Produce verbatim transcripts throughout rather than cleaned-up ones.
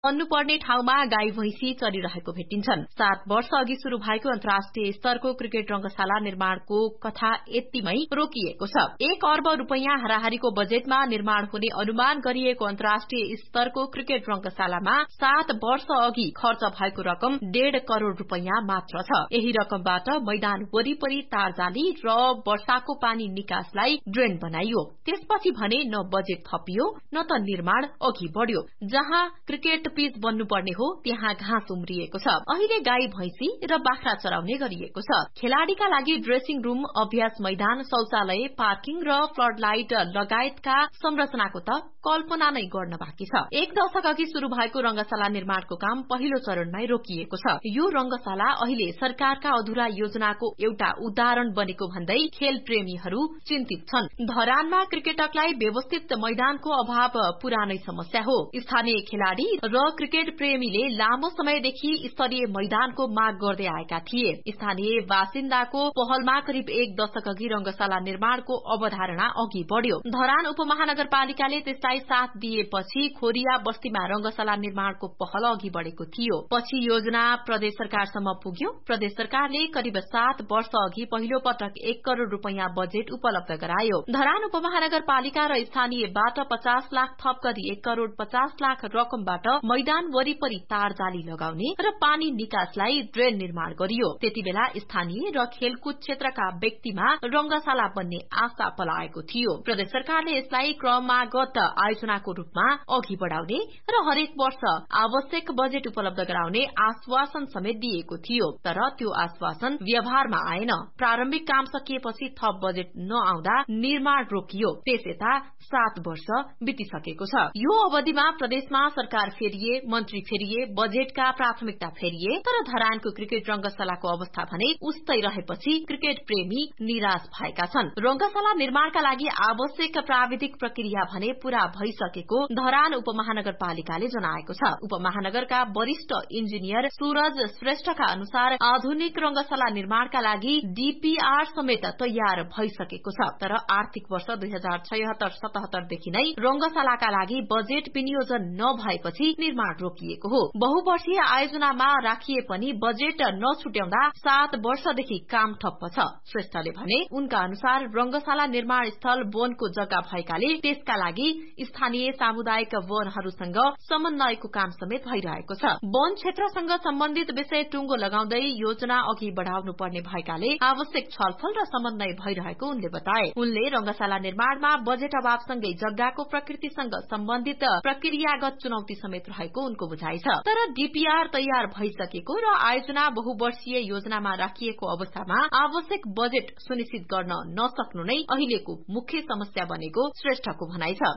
भन्नुपर्ने ठाउँमा गाई भैंसी चरिरहेको भेटिन्छन्। सात वर्ष अघि शुरू भएको अन्तर्राष्ट्रिय स्तरको क्रिकेट रंगशाला निर्माणको कथा यतिमै रोकिएको छ। एक अर्ब रूपैयाँ हाराहारीको बजेटमा निर्माण हुने अनुमान गरिएको अन्तर्राष्ट्रिय स्तरको क्रिकेट रंगशालामा सात वर्ष अघि खर्च भएको रकम डेढ़ करोड़ रूपैयाँ मात्र छ। यही रकमबाट मैदान वरिपरि तारजाली र वर्षाको पानी निकासलाई ड्रेन बनाइयो। त्यसपछि भने न बजेट थपियो न त निर्माण अघि बढ़्यो। जहाँ क्रिकेट पिच बन्नुपर्ने हो त्यहाँ घाँस उम्रिएको छ। अहिले गाई भैंसी र बाख्रा चराउने गरिएको छ। खेलाड़ीका लागि ड्रेसिङ रूम, अभ्यास मैदान, शौचालय, पार्किङ र फ्लड लाइट लगायतका संरचनाको त कल्पना नै गर्न बाँकी छ। एक दशक अघि शुरू भएको रंगशाला निर्माणको काम पहिलो चरणमै रोकिएको छ। यो रंगशाला अहिले सरकारका अधुरा योजनाको एउटा उदाहरण बनेको भन्दै खेल प्रेमीहरू चिन्तित छन्। धरानमा क्रिकेटकलाई व्यवस्थित मैदानको अभाव पुरानै समस्या हो। स्थानीय खेलाड़ी र क्रिकेट प्रेमीले लामो समयदेखि स्तरीय मैदानको माग गर्दै आएका थिए। स्थानीय बासिन्दाको पहलमा करिब एक दशक अघि रंगशाला निर्माणको अवधारणा अघि बढ़्यो। धरान उपमहानगरपालिकाले त्यसलाई साथ दिएपछि खोरिया बस्तीमा रंगशाला निर्माणको पहल अघि बढ़ेको थियो। पछि योजना प्रदेश सरकारसम्म पुग्यो। प्रदेश सरकारले करिब सात वर्ष अघि पहिलो पटक एक करोड़ रूपैयाँ बजेट उपलब्ध गरायो। धरान उपमहानगरपालिका र स्थानीयबाट पचास लाख थप गरी एक करोड़ पचास लाख रकमबाट मैदान वरिपरि तार जाली लगाउने र पानी निकासलाई ड्रेन निर्माण गरियो। त्यतिबेला स्थानीय र खेलकुद क्षेत्रका व्यक्तिमा रंगशाला बन्ने आशा पलाएको थियो। प्रदेश सरकारले यसलाई क्रमागत आयोजनाको रूपमा अघि बढ़ाउने र हरेक वर्ष आवश्यक बजेट उपलब्ध गराउने आश्वासन समेत दिएको थियो। तर त्यो आश्वासन व्यवहारमा आएन। प्रारम्भिक काम सकिएपछि थप बजेट नआउँदा निर्माण रोकियो। त्यसयता सात वर्ष बितिसकेको छ। यो अवधिमा प्रदेशमा सरकार फेरिए, मन्त्री फेरिए, बजेटका प्राथमिकता फेरिए, तर धरानको क्रिकेट रंगशालाको अवस्था भने उस्तै रहेपछि क्रिकेट प्रेमी निराश भएका छन्। रंगशाला निर्माणका लागि आवश्यक प्राविधिक प्रक्रिया भने पूरा भइसकेको धरान उपमहानगरपालिकाले जनाएको छ। उपमहानगरका वरिष्ठ इन्जिनियर सूरज श्रेष्ठका अनुसार आधुनिक रंगशाला निर्माणका लागि डीपीआर समेत तयार भइसकेको छ। तर आर्थिक वर्ष दुई हजार छयहत्तर सतहत्तर देखि नै रंगशालाका लागि बजेट विनियोजन नभएपछि निर्माण रोकिएको हो। बहुवर्षीय आयोजनामा राखिए पनि बजेट नछुट्याउँदा सात वर्षदेखि काम ठप्प छ। श्रेष्ठले भने उनका अनुसार रंगशाला निर्माण स्थल वनको जग्गा भएकाले त्यसका लागि स्थानीय सामुदायिक वनहरूसँग समन्वयको काम समेत भइरहेको छ। वन क्षेत्रसँग सम्बन्धित विषय टुंगो लगाउँदै योजना अघि बढ़ाउनु पर्ने भएकाले आवश्यक छलफल र समन्वय भइरहेको उनले बताए। उनले रंगशाला निर्माणमा बजेट अभावसँगै जग्गाको प्रकृतिसँग सम्बन्धित प्रक्रियागत चुनौती समेत रहेको उनको बुझाइ छ। तर डीपीआर तयार भइसकेको र आयोजना बहुवर्षीय योजनामा राखिएको अवस्थामा आवश्यक बजेट सुनिश्चित गर्न नसक्नु नै अहिलेको मुख्य समस्या बनेको श्रेष्ठको भनाइ छ।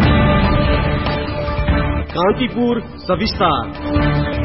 कान्तिपुर सविस्तार।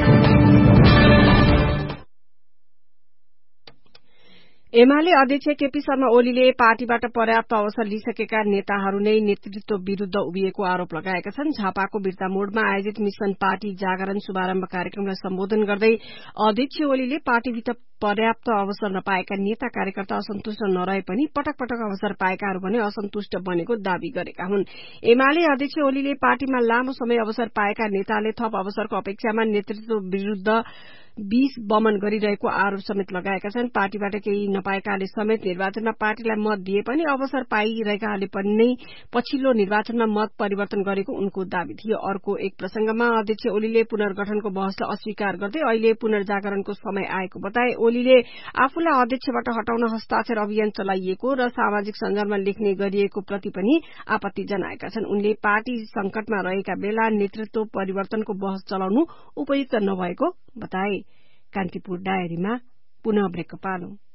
एमाले अध्यक्ष केपी शर्मा ओलीले पार्टीबाट पर्याप्त अवसर लिइसकेका नेताहरू नै नेतृत्व विरूद्ध उभिएको आरोप लगाएका छन्। झापाको बिर्ता मोडमा आयोजित मिशन पार्टी जागरण शुभारम्भ कार्यक्रमलाई सम्बोधन गर्दै अध्यक्ष ओलीले पार्टीभित्र पर्याप्त अवसर नपाएका नेता कार्यकर्ता असन्तुष्ट नरहे पनि पटक पटक अवसर पाएकाहरू भने असन्तुष्ट बनेको दावी गरेका हुन्। एमाले अध्यक्ष ओलीले पार्टीमा लामो समय अवसर पाएका नेताले थप अवसरको अपेक्षामा नेतृत्व विरूद्ध बीस बमन गरिरहेको आरोप समेत लगाएका छन्। पार्टीबाट केही नपाएकाले समेत निर्वाचनमा पार्टीलाई मत दिए पनि अवसर पाइरहेकाले पनि नै पछिल्लो निर्वाचनमा मत परिवर्तन गरेको उनको दावी थियो। अर्को एक प्रसंगमा अध्यक्ष ओलीले पुनर्गठनको बहसलाई अस्वीकार गर्दै अहिले पुनर्जागरणको समय आएको बताए। ओलीले आफूलाई अध्यक्षबाट हटाउन हस्ताक्षर अभियान चलाइएको र सामाजिक सञ्जालमा लेख्ने गरिएको प्रति पनि आपत्ति जनाएका छन्। उनले पार्टी संकटमा रहेका बेला नेतृत्व परिवर्तनको बहस चलाउनु उपयुक्त नभएको बताए। कान्तिपुर डायरीमा पुनः ब्रेक पालौं।